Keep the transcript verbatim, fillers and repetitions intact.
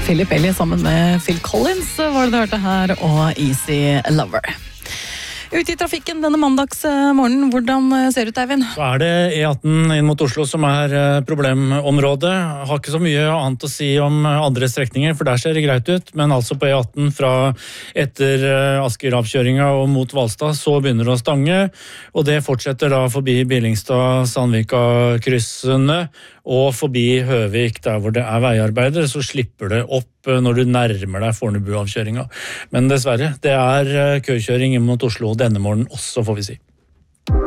Philip Ellie sammen med Phil Collins var det du hørte her, og Easy Lover. Ute i trafikken denne mandagsmorgenen, hvordan ser det ut, Eivind? Så er det E atten inn mot Oslo som er problemområdet. Jeg har ikke så mye annet å si om andre strekninger, for der ser det greit ut, men altså på E atten fra etter Asker-avkjøringa og mot Valstad, så begynner det å stange, og det fortsetter da forbi Billingstad, Sandvika-kryssene, og forbi Høvik, der hvor det er veiarbeider, så slipper det opp når du nærmer deg Fornebu-avkjøringa. Men dessverre, det er køkjøring inn mot Oslo denne morgenen også, får vi si.